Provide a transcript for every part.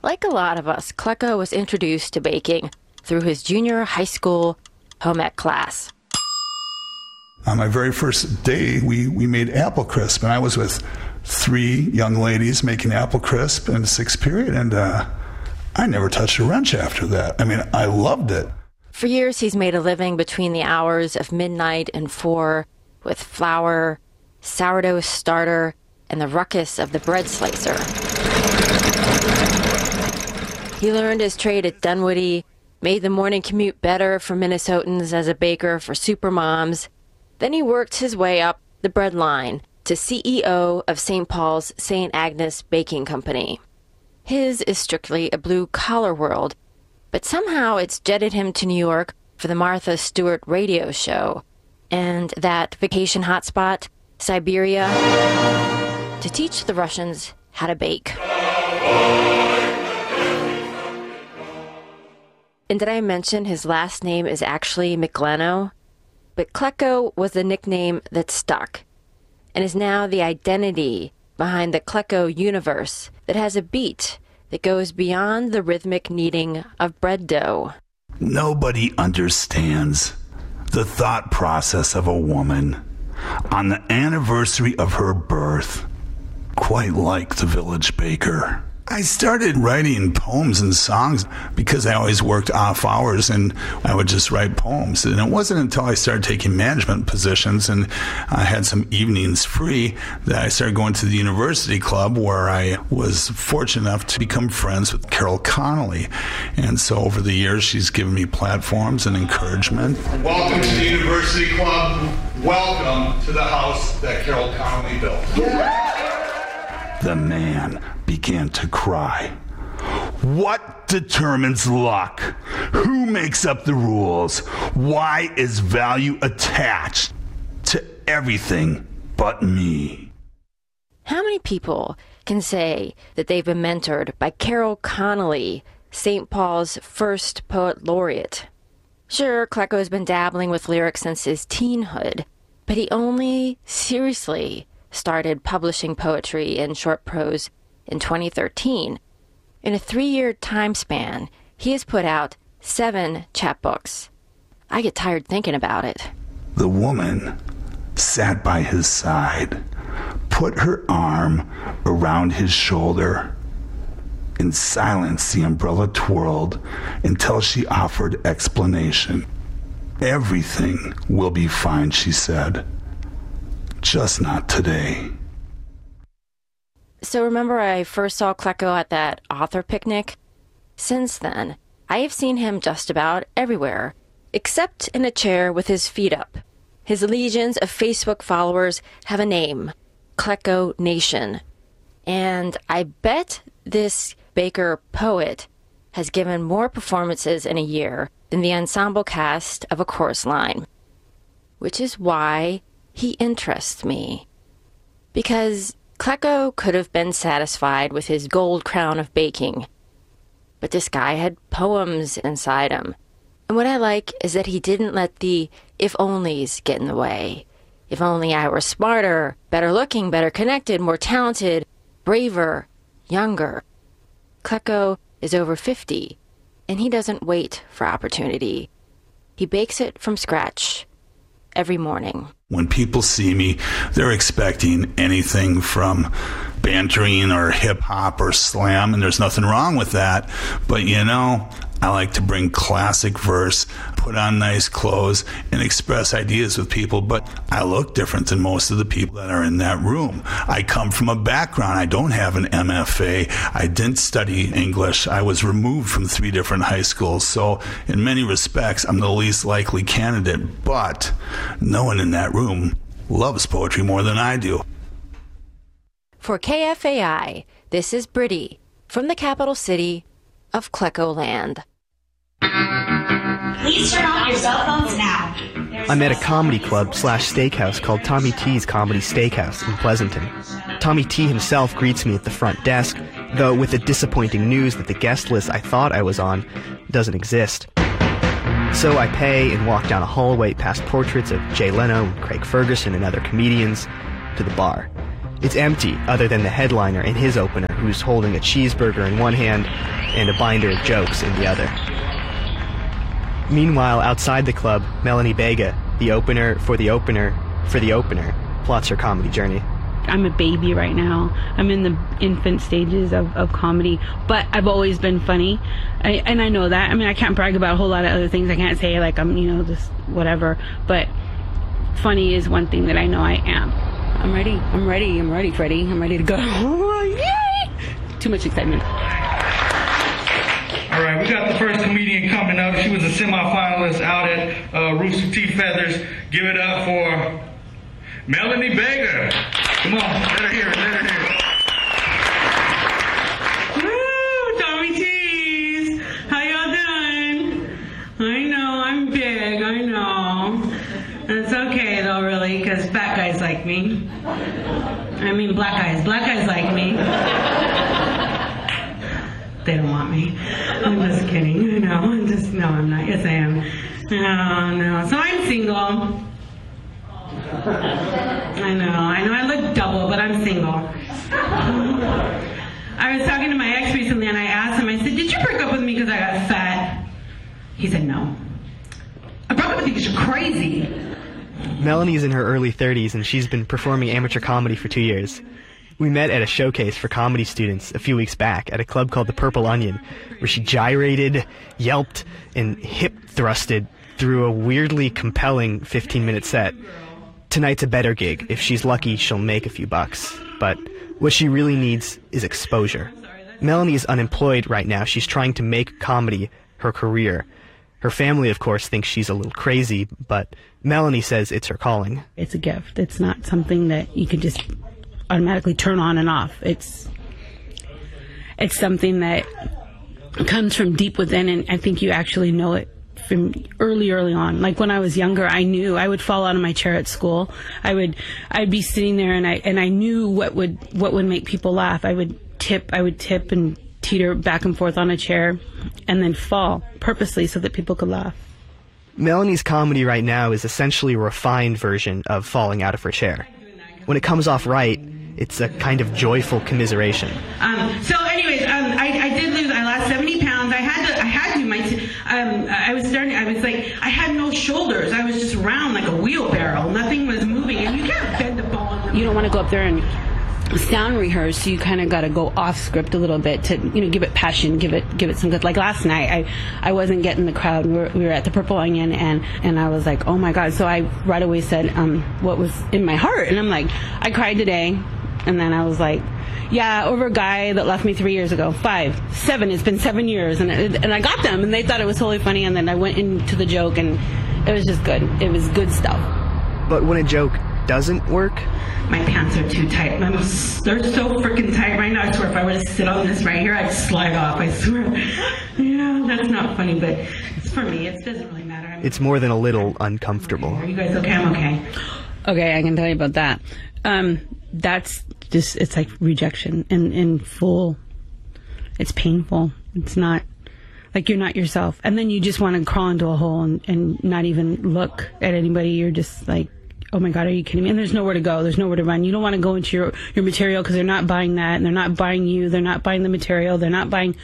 Like a lot of us, Klecko was introduced to baking through his junior high school home ec class. On my very first day, we made apple crisp, and I was with 3 young ladies making apple crisp in the 6th period, and I never touched a wrench after that. I mean, I loved it. For years, he's made a living between the hours of midnight and 4 with flour, sourdough starter, and the ruckus of the bread slicer. He learned his trade at Dunwoody, made the morning commute better for Minnesotans as a baker for supermoms. Then he worked his way up the bread line to CEO of St. Paul's St. Agnes Baking Company. His is strictly a blue-collar world, but somehow it's jetted him to New York for the Martha Stewart radio show and that vacation hotspot, Siberia, to teach the Russians how to bake. And did I mention his last name is actually McLeno? But Klecko was the nickname that stuck and is now the identity behind the Klecko universe that has a beat that goes beyond the rhythmic kneading of bread dough. Nobody understands the thought process of a woman on the anniversary of her birth quite like the village baker. I started writing poems and songs because I always worked off hours and I would just write poems. And it wasn't until I started taking management positions and I had some evenings free that I started going to the university club, where I was fortunate enough to become friends with Carol Connolly. And so over the years, she's given me platforms and encouragement. Welcome to the university club. Welcome to the house that Carol Connolly built. The man began to cry. What determines luck? Who makes up the rules? Why is value attached to everything but me? How many people can say that they've been mentored by Carol Connolly, St. Paul's first poet laureate? Sure, Klecko has been dabbling with lyrics since his teenhood, but he only seriously started publishing poetry in short prose in 2013. In a 3-year time span, he has put out 7 chapbooks. I get tired thinking about it. The woman sat by his side, put her arm around his shoulder. In silence, the umbrella twirled until she offered explanation. Everything will be fine, she said. Just not today. So remember I first saw Klecko at that author picnic? Since then, I have seen him just about everywhere, except in a chair with his feet up. His legions of Facebook followers have a name, Klecko Nation. And I bet this baker poet has given more performances in a year than the ensemble cast of A Chorus Line. Which is why he interests me. Because Klecko could have been satisfied with his gold crown of baking, but this guy had poems inside him. And what I like is that he didn't let the if-onlys get in the way. If only I were smarter, better looking, better connected, more talented, braver, younger. Klecko is over 50, and he doesn't wait for opportunity. He bakes it from scratch every morning. When people see me, they're expecting anything from bantering or hip-hop or slam, and there's nothing wrong with that. But, you know, I like to bring classic verse, put on nice clothes, and express ideas with people. But I look different than most of the people that are in that room. I come from a background. I don't have an MFA. I didn't study English. I was removed from 3 different high schools. So in many respects, I'm the least likely candidate. But no one in that room loves poetry more than I do. For KFAI, this is Brittany from the capital city of Klecko Land. Please turn off your cell phones now. I'm at a comedy club / steakhouse called Tommy T's Comedy Steakhouse in Pleasanton. Tommy T himself greets me at the front desk, though with the disappointing news that the guest list I thought I was on doesn't exist. So I pay and walk down a hallway past portraits of Jay Leno, Craig Ferguson, and other comedians to the bar. It's empty, other than the headliner and his opener, who's holding a cheeseburger in one hand and a binder of jokes in the other. Meanwhile, outside the club, Melanie Bega, the opener, plots her comedy journey. I'm a baby right now. I'm in the infant stages of comedy, but I've always been funny, and I know that. I mean, I can't brag about a whole lot of other things. I can't say, like, I'm, just whatever, but funny is one thing that I know I am. I'm ready, Freddie. I'm ready to go. Yay! Too much excitement. All right, we got the first comedian coming up. She was a semifinalist out at Rooster Teeth Feathers. Give it up for Melanie Bega. Come on, let her hear it. Woo, Tommy T's. How y'all doing? I know, I'm big, I know. It's okay though, really, because fat guys like me. I mean, black guys like me. They don't want me. I'm just kidding. No, I'm not. Yes, I am. No. So I'm single. I know. I look double, but I'm single. I was talking to my ex recently, and I asked him, I said, did you break up with me because I got fat? He said, no. I broke up with you because you're crazy. Melanie's in her early 30s, and she's been performing amateur comedy for 2 years. We met at a showcase for comedy students a few weeks back at a club called the Purple Onion, where she gyrated, yelped, and hip-thrusted through a weirdly compelling 15-minute set. Tonight's a better gig. If she's lucky, she'll make a few bucks. But what she really needs is exposure. Melanie is unemployed right now. She's trying to make comedy her career. Her family, of course, thinks she's a little crazy, but Melanie says it's her calling. It's a gift. It's not something that you can just automatically turn on and off. It's something that comes from deep within, and I think you actually know it from early on. Like when I was younger, I knew I would fall out of my chair at school. I'd be sitting there, and I knew what would make people laugh. I would tip and teeter back and forth on a chair, and then fall purposely so that people could laugh. Melanie's comedy right now is essentially a refined version of falling out of her chair. When it comes off right, it's a kind of joyful commiseration. So anyways, I did lose. I lost 70 pounds. I had to. I had no shoulders. I was just round like a wheelbarrow. Nothing was moving, and you can't bend a bone. You don't want to go up there and sound rehearse, so you kind of got to go off script a little bit to give it passion, give it some good. Like last night, I wasn't getting the crowd. We were at the Purple Onion, and I was like, oh my god. So I right away said what was in my heart, and I'm like, I cried today, and then I was like, yeah, over a guy that left me 3 years ago. 5, 7. It's been 7 years, and I got them, and they thought it was totally funny, and then I went into the joke, and it was just good. It was good stuff. But when a joke doesn't work, my pants are too tight. They're so freaking tight right now. I swear if I were to sit on this right here, I'd slide off. I swear. Yeah, that's not funny, but it's for me. It doesn't really matter. It's more than a little uncomfortable. Are you guys okay? I'm okay. Okay, I can tell you about that. That's just, it's like rejection in full. It's painful. It's not, like you're not yourself. And then you just want to crawl into a hole and not even look at anybody. You're just like, oh my god, are you kidding me? And there's nowhere to go. There's nowhere to run. You don't want to go into your material because they're not buying that, and they're not buying you. They're not buying the material. They're not buying.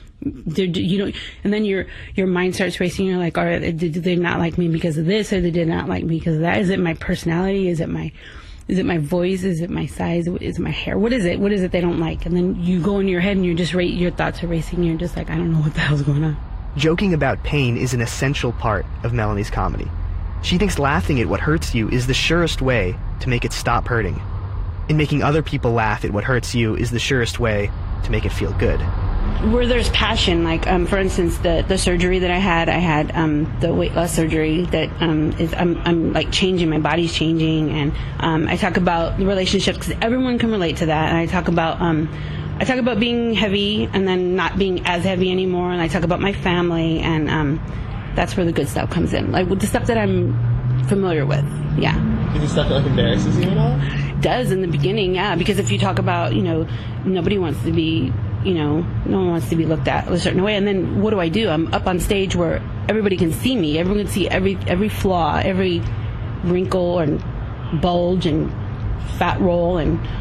And then your mind starts racing. You're like, all right, did they not like me because of this, or they did not like me because of that? Is it my personality? Is it my voice? Is it my size? Is it my hair? What is it? What is it they don't like? And then you go into your head and you're just your thoughts are racing. You're just like, I don't know what the hell's going on. Joking about pain is an essential part of Melanie's comedy. She thinks laughing at what hurts you is the surest way to make it stop hurting. And making other people laugh at what hurts you is the surest way to make it feel good. Where there's passion, like for instance, the surgery that I had the weight loss surgery that I'm like changing, my body's changing, and I talk about the relationships because everyone can relate to that. And I talk about being heavy and then not being as heavy anymore, and I talk about my family, and that's where the good stuff comes in, like with the stuff that I'm familiar with. Yeah. Is the stuff that like embarrasses you at all? It does in the beginning, yeah, because if you talk about, nobody wants to be, no one wants to be looked at a certain way. And then what do? I'm up on stage where everybody can see me. Everyone can see every flaw, every wrinkle and bulge and fat roll, and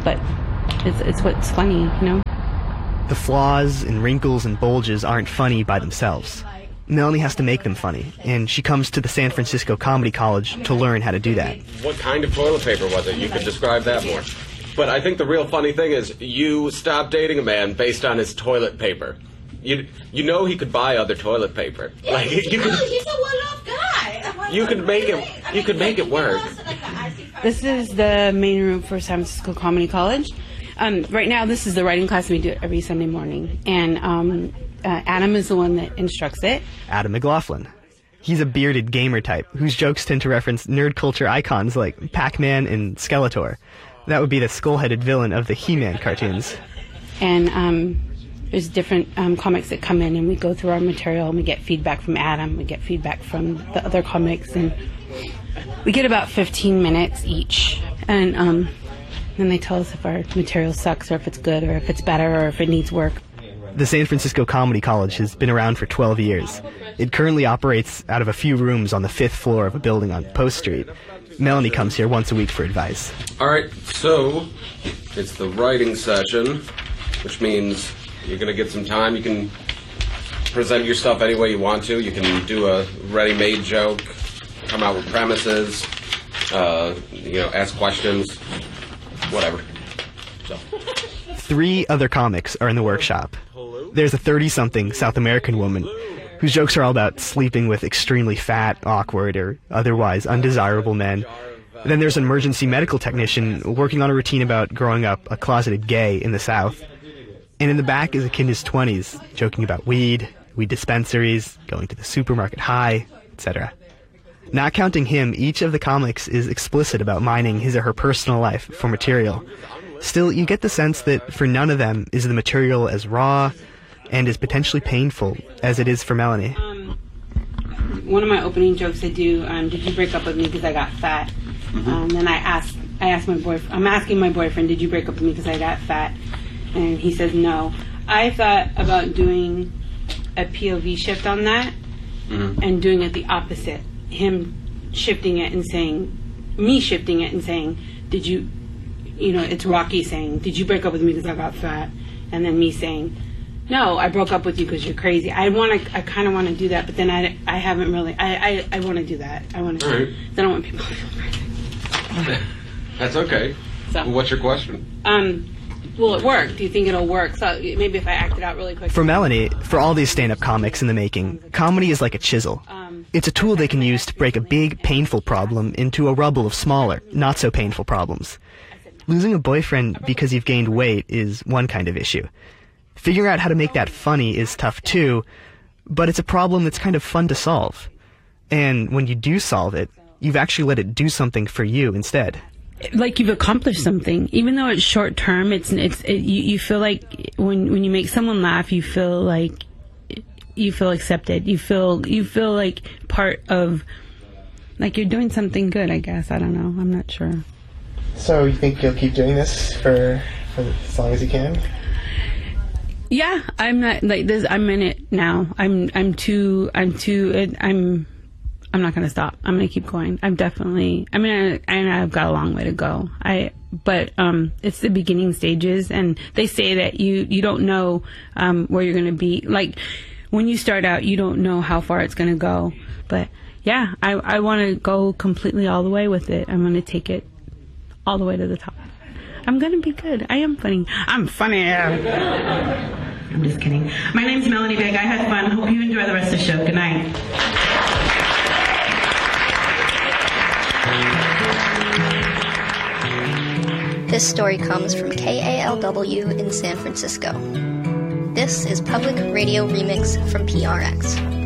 but it's what's funny, you know? The flaws and wrinkles and bulges aren't funny by themselves. Melanie has to make them funny, and she comes to the San Francisco Comedy College to learn how to do that. What kind of toilet paper was it? You could describe that more. But I think the real funny thing is you stopped dating a man based on his toilet paper. You know he could buy other toilet paper. Yeah, like he's a one-off guy. You could make it work. This is the main room for San Francisco Comedy College. Right now, this is the writing class. We do it every Sunday morning, and Adam is the one that instructs it. Adam McLaughlin. He's a bearded gamer type whose jokes tend to reference nerd culture icons like Pac-Man and Skeletor. That would be the skull-headed villain of the He-Man cartoons. And there's different comics that come in, and we go through our material, and we get feedback from Adam, we get feedback from the other comics, and we get about 15 minutes each. And then they tell us if our material sucks, or if it's good, or if it's better, or if it needs work. The San Francisco Comedy College has been around for 12 years. It currently operates out of a few rooms on the 5th floor of a building on Post Street. Melanie comes here once a week for advice. All right, so it's the writing session, which means you're going to get some time. You can present your stuff any way you want to. You can do a ready-made joke, come out with premises, ask questions, whatever. So. 3 other comics are in the workshop. There's a 30-something South American woman whose jokes are all about sleeping with extremely fat, awkward, or otherwise undesirable men. Then there's an emergency medical technician working on a routine about growing up a closeted gay in the South. And in the back is a kid in his 20s, joking about weed dispensaries, going to the supermarket high, etc. Not counting him, each of the comics is explicit about mining his or her personal life for material. Still, you get the sense that for none of them is the material as raw and as potentially painful as it is for Melanie. One of my opening jokes I do, did you break up with me because I got fat? Then I asked my boyfriend, I'm asking my boyfriend, did you break up with me because I got fat? And he says no. I thought about doing a POV shift on that and doing it the opposite. Him shifting it and saying, me shifting it and saying, did you, it's Rocky saying, did you break up with me because I got fat? And then me saying, no, I broke up with you because you're crazy. I kind of want to do that, but then I haven't really, I want to do that. I want to, right. I don't want people to feel crazy. That's okay. So, what's your question? Will it work? Do you think it'll work? So maybe if I act it out really quick. For Melanie, for all these stand-up comics in the making, comedy is like a chisel. It's a tool they can use to break a big, painful problem into a rubble of smaller, not-so-painful problems. Losing a boyfriend because you've gained weight is one kind of issue. Figuring out how to make that funny is tough too, but it's a problem that's kind of fun to solve. And when you do solve it, you've actually let it do something for you instead. Like you've accomplished something, even though it's short term. You feel like when you make someone laugh, you feel accepted. You feel like part of, like you're doing something good. I guess I don't know. I'm not sure. So you think you'll keep doing this for as long as you can? Yeah, I'm not like this. I'm in it now. I'm not going to stop. I'm going to keep going. I've got a long way to go. But it's the beginning stages, and they say that you don't know where you're going to be. Like when you start out, you don't know how far it's going to go. But yeah, I want to go completely all the way with it. I'm going to take it all the way to the top. I'm going to be good. I am funny. I'm funny. I'm just kidding. My name's Melanie Beg. I had fun. Hope you enjoy the rest of the show. Good night. This story comes from KALW in San Francisco. This is Public Radio Remix from PRX.